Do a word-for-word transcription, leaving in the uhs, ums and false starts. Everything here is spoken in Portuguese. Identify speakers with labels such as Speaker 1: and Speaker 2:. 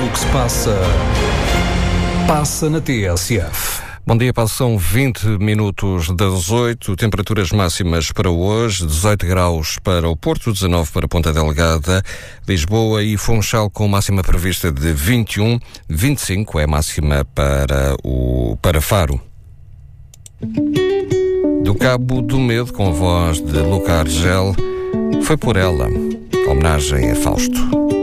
Speaker 1: o que se passa, passa na T S F.
Speaker 2: Bom dia, passam vinte minutos das oito, temperaturas máximas para hoje, dezoito graus para o Porto, dezanove para Ponta Delgada, Lisboa e Funchal com máxima prevista de vinte e um, vinte e cinco é máxima para, o, para Faro. Do Cabo do Medo, com a voz de Luca Argel, Foi por Ela, homenagem a Fausto.